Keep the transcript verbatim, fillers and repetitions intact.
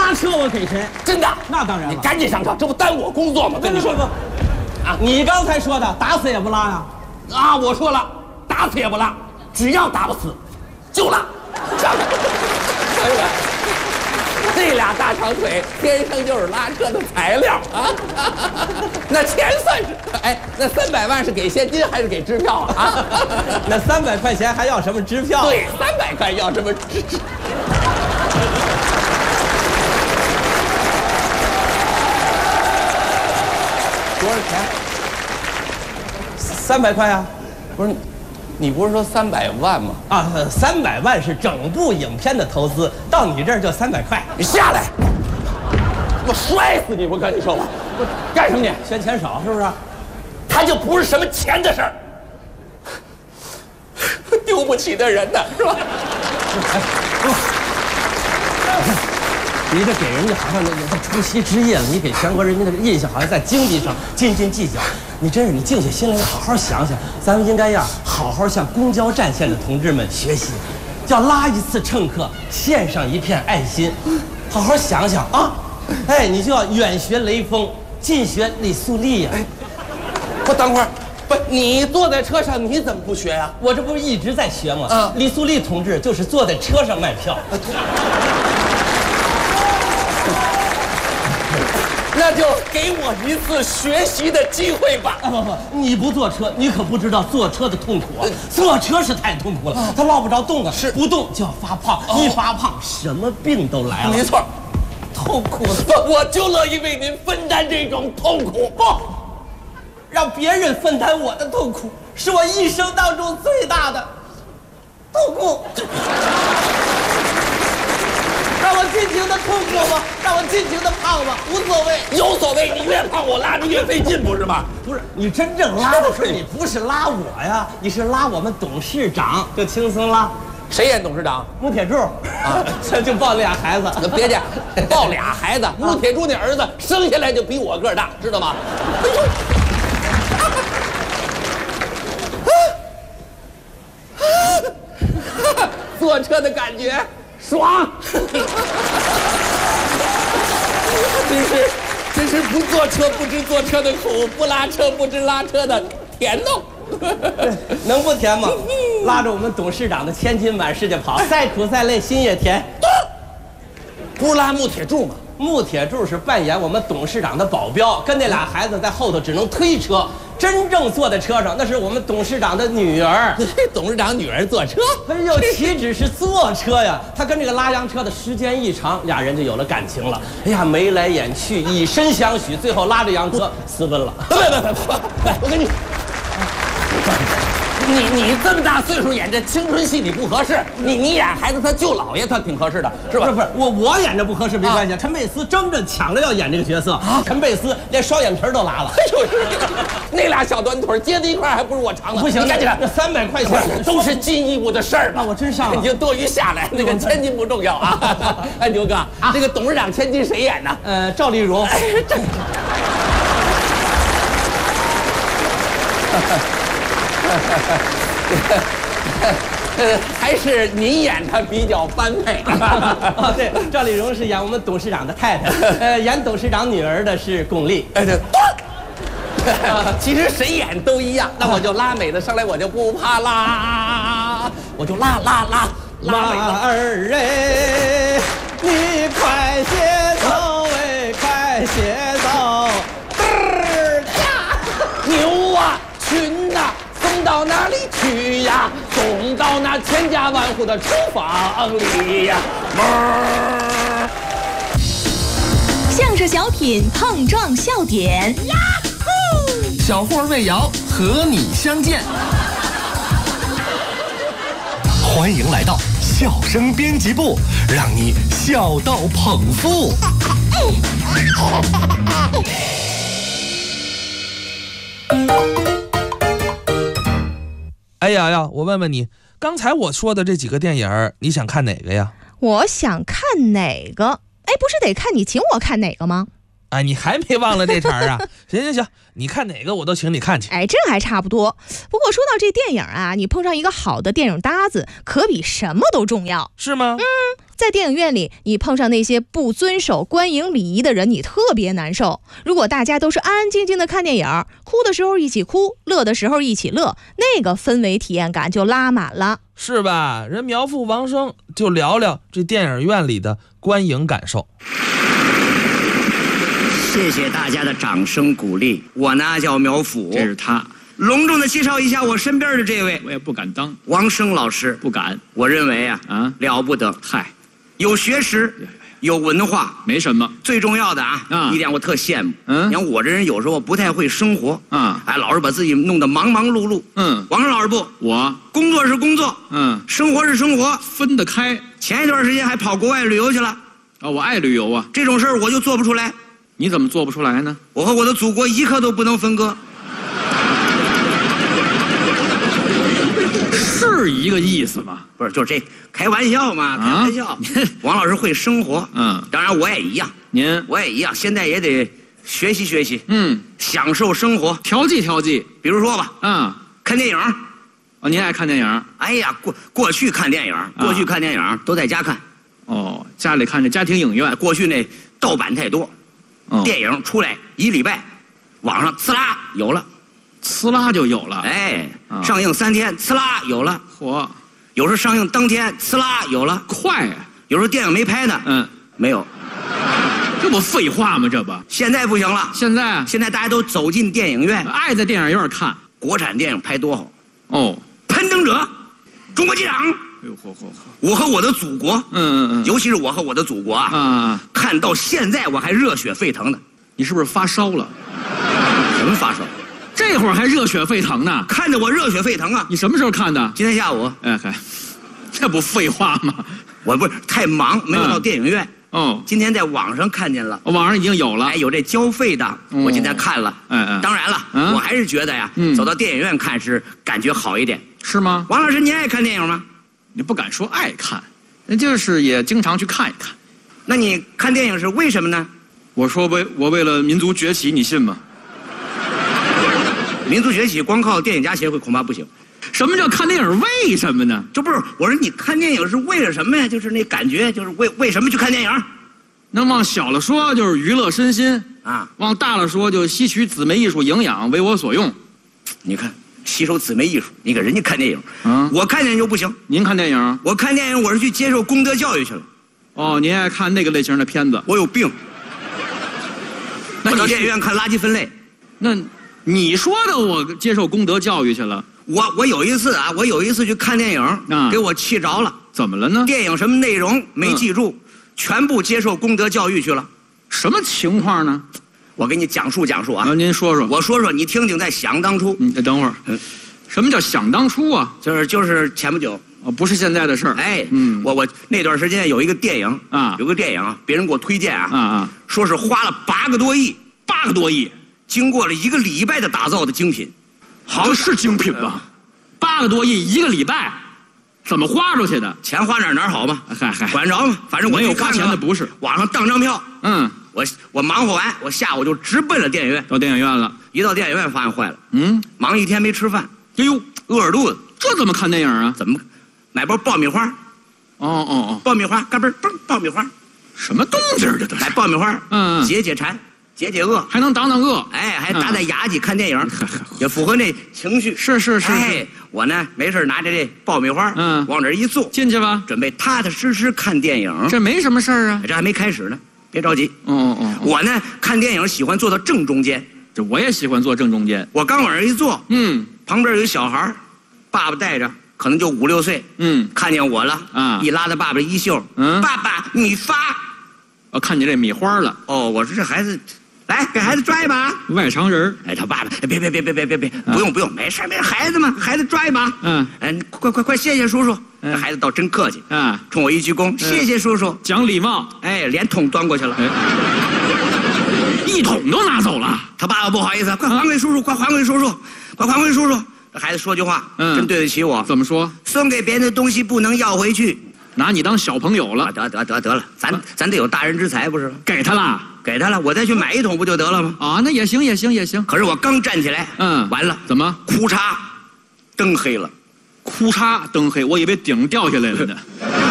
拉车我给谁？ 真的？ 那当然了。 你赶紧上车，这不耽误我工作吗？跟你说不，啊，你刚才说的打死也不拉呀？ 啊，我说了，打死也不拉，只要打不死，就拉。上来，哎呀，这俩大长腿天生就是拉车的材料啊！那钱算是，哎，那三百万是给现金还是给支票啊？ 那三百块钱还要什么支票？ 对，三百块要什么支？多少钱？ 三百块啊？ 不是，你不是说三百万吗？ 啊，三百万是整部影片的投资，到你这儿就三百块。 你下来，我摔死你！我跟你说吧，我干什么你？ 嫌钱少是不是？ 他就不是什么钱的事儿，丢不起的人呢，是吧？ 你这给人家好像那个除夕之夜了，你给全国人民的印象好像在经济上斤斤计较。你真是你静下心来，好好想想，咱们应该呀好好向公交战线的同志们学习，叫拉一次乘客，献上一片爱心。好好想想啊，哎，你就要远学雷锋，近学李素丽呀。 不，等会儿，不，你坐在车上，你怎么不学呀？ 我这不是一直在学吗？ 嗯， 李素丽同志就是坐在车上卖票。 那就给我一次学习的机会吧。 啊不不，你不坐车，你可不知道坐车的痛苦啊！坐车是太痛苦了，他落不着动啊， 是不动就要发胖，一发胖什么病都来了。 没错， 痛苦的不，我就乐意为您分担这种痛苦。 不，让别人分担我的痛苦，是我一生当中最大的痛苦。让我尽情的痛苦吧，让我尽情的胖吧，无所谓， 有所谓，你越胖我拉着越费劲，不是吗？ 不是你真正拉的是你，不是拉我呀，你是拉我们董事长，就轻松拉。 谁演董事长？ 穆铁柱啊，这就抱俩孩子。 别介，抱俩孩子。穆铁柱那儿子生下来就比我个儿大，知道吗？哎呦！坐车的感觉爽，真是真是不坐车不知坐车的苦，不拉车不知拉车的甜呢。 能不甜吗？拉着我们董事长的千金满世界跑，再苦再累心也甜。 不是拉穆铁柱吗？ 穆铁柱是扮演我们董事长的保镖，跟那俩孩子在后头只能推车，真正坐在车上那是我们董事长的女儿。 董事长女儿坐车？ 哎呦，岂止是坐车呀，他跟这个拉洋车的时间一长，俩人就有了感情了。哎呀，眉来眼去，以身相许，最后拉着洋车私奔了。 不不不不，我跟你。你你这么大岁数演这青春戏你不合适，你你演孩子他舅姥爷他挺合适的，是吧？ 不是不是，我我演着不合适没关系。陈佩斯争着抢着要演这个角色啊，陈佩斯连双眼皮都拉了。 哎呦，那俩小短腿接在一块还不如我长呢。 不行， 你赶紧那三百块钱都是进义务的事儿。 那我真上了， 你就多余下来，那个千金不重要啊。哎，牛哥，啊，这个董事长千金谁演呢？ 呃，赵丽蓉。哎，这。 呃，还是您演他比较般配。 哦，对，赵丽蓉是演我们董事长的太太，呃，演董事长女儿的是巩俐。 哎，对。其实谁演都一样，那我就拉美的上来，我就不怕拉，我就拉拉拉拉美的。 马儿哎，你快些走哎，快些走！ 牛啊，群呐！送到哪里去呀？送到那千家万户的厨房里呀！ 相声小品碰撞笑点，呀呼！小霍魏瑶和你相见，欢迎来到笑声编辑部，让你笑到捧腹。 哎呀呀，我问问你，刚才我说的这几个电影，你想看哪个呀？ 我想看哪个？哎，不是得看你请我看哪个吗？ 哎，你还没忘了这茬啊？行行行，你看哪个我都请你看去。 哎，这还差不多。不过说到这电影啊，你碰上一个好的电影搭子，可比什么都重要。 是吗？ 嗯， 在电影院里，你碰上那些不遵守观影礼仪的人，你特别难受。如果大家都是安安静静的看电影，哭的时候一起哭，乐的时候一起乐，那个氛围体验感就拉满了， 是吧？人苗阜王声就聊聊这电影院里的观影感受。 谢谢大家的掌声鼓励。我呢叫苗阜， 这是他。 隆重的介绍一下我身边的这位， 我也不敢当。 王声老师， 不敢。 我认为啊， 啊， 了不得。 嗨， 有学识，有文化， 没什么。 最重要的啊， 啊一点我特羡慕。 嗯， 你看我这人有时候不太会生活啊， 哎，老是把自己弄得忙忙碌碌。 嗯， 王声老师不， 我工作是工作， 嗯， 生活是生活， 分得开。 前一段时间还跑国外旅游去了。 啊，我爱旅游啊。 这种事儿我就做不出来。 你怎么做不出来呢？ 我和我的祖国一刻都不能分割。 是一个意思吗？ 不是，就是这开玩笑嘛，开玩笑。 啊、 王老师会生活， 嗯， 当然我也一样， 您我也一样，现在也得学习学习， 嗯， 享受生活， 调剂调剂。 比如说吧， 啊、嗯， 看电影。 哦，您爱看电影？ 哎呀，过过去看电影，过去看电影、啊、都在家看。 哦，家里看这家庭影院。 过去那盗版太多， 哦、 电影出来一礼拜，网上呲啦有了。 呲啦就有了， 哎， 啊、 上映三天，呲啦有了， 嚯！ 有时候上映当天，呲啦有了， 快呀、啊！ 有时候电影没拍呢， 嗯， 没有， 这不废话吗？这不， 现在不行了， 现在现在大家都走进电影院， 爱在电影院看， 国产电影拍多好哦， 《攀登者》《中国机长》， 哎呦嚯嚯嚯！ 我和我的祖国， 嗯嗯嗯， 尤其是我和我的祖国啊， 啊， 看到现在我还热血沸腾呢。 你是不是发烧了？ 什么发烧？ 这会儿还热血沸腾呢， 看着我热血沸腾啊！ 你什么时候看的？ 今天下午。 哎嗨，这不废话吗？ 我不是太忙，没有到电影院。 嗯、哦， 今天在网上看见了， 网上已经有了， 哎，有这交费的，哦、我今天看了。 哎哎， 当然了， 嗯、 我还是觉得呀，嗯、走到电影院看是感觉好一点， 是吗？ 王老师，您爱看电影吗？ 你不敢说爱看，那就是也经常去看一看。 那你看电影是为什么呢？ 我说为我为了民族崛起，你信吗？ 民族崛起光靠电影家协会恐怕不行。 什么叫看电影？为什么呢？ 这不是我说你看电影是为了什么呀？就是那感觉，就是为为什么去看电影？ 那往小了说就是娱乐身心啊， 往大了说就吸取姊妹艺术营养，为我所用。 你看吸收姊妹艺术，你看人家看电影， 啊， 我看电影就不行。 您看电影？ 我看电影我是去接受功德教育去了。 哦，您爱看那个类型的片子？ 我有病。 那我到电影院看垃圾分类。 那你说的我接受功德教育去了。 我我有一次啊，我有一次去看电影，啊、给我气着了。 怎么了呢？ 电影什么内容没记住，嗯、全部接受功德教育去了。 什么情况呢？ 我给你讲述讲述啊。 啊，您说说。 我说说，你听听，在想当初。 你等会儿。嗯。什么叫想当初啊？ 就是就是前不久。 哦，不是现在的事儿。 哎，嗯，我我那段时间有一个电影啊， 有个电影，别人给我推荐啊， 啊啊， 说是花了八个多亿， 八个多亿， 经过了一个礼拜的打造的精品。 好，是精品吧？八个多亿一个礼拜，怎么花出去的？ 钱花哪哪好嘛？ 嗨嗨， 管着嘛，反正我没有花钱的不是。 网上当张票， 嗯， 我我忙活完，我下午就直奔了电影院。 到电影院了， 一到电影院发现坏了， 嗯， 忙一天没吃饭， 哎呦， 饿着肚子， 这怎么看电影啊？ 怎么？买包爆米花， 哦哦哦， 爆米花，嘎嘣嘣，爆米花， 什么动静这都是？ 买爆米花， 嗯， 解解馋，解解饿， 还能挡挡饿， 哎，还打打牙祭，看电影，也符合那情绪。 是是是， 哎，我呢没事拿着这爆米花， 嗯， 往这一坐， 进去吧， 准备踏踏实实看电影。 这没什么事儿啊， 这还没开始呢，别着急。 哦哦哦， 我呢看电影喜欢坐到正中间， 这我也喜欢坐正中间。 我刚往这一坐， 嗯， 旁边有一小孩，爸爸带着。可能就五六岁， 嗯， 看见我了啊， 一拉他爸爸衣袖， 嗯， 爸爸你发， 哦，看见这米花了， 哦，我说这孩子，来给孩子抓一把， 外常人， 哎，他爸爸，别别别别别别别，不用不用，没事没事，孩子嘛，孩子抓一把， 嗯， 哎，快快快，谢谢叔叔，这孩子倒真客气， 啊， 冲我一鞠躬，谢谢叔叔， 讲礼貌， 哎，连桶端过去了， 一桶都拿走了， 他爸爸不好意思，快还给叔叔，快还给叔叔，快还给叔叔。这孩子说句话， 嗯， 真对得起我。 怎么说？ 送给别人的东西不能要回去， 拿你当小朋友了。 得得得得了，咱、啊、咱得有大人之才，不是？ 给他了， 给他了，我再去买一桶不就得了吗？ 啊，那也行也行也行。 可是我刚站起来， 嗯， 完了， 怎么？ 哭嚓，灯黑了， 哭嚓，灯黑，我以为顶掉下来了呢。